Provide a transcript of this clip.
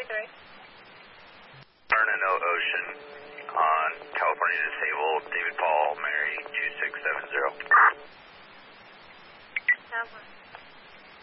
Fernando Ocean on California Disabled, David Paul, Mary 26